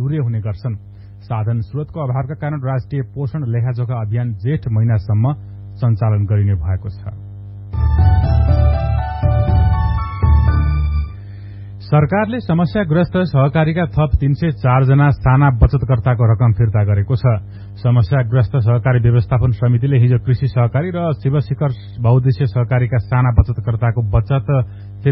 लुरे हुने गर्छन्। साधन स्रोतको अभावका कारण राष्ट्रिय पोषण लेखाजोखा अभियान जेठ महिनासम्म सञ्चालन गरिने भएको छ। सरकारले समस्याग्रस्त सहकारीका थप 304 जना साना बचतकर्ताको रकम फिर्ता गरेको छ। समस्याग्रस्त सहकारी व्यवस्थापन समितिले हिजो कृषि सहकारी र शिवशिखर बहुद्देश्य सहकारीका साना बचतकर्ताको बचत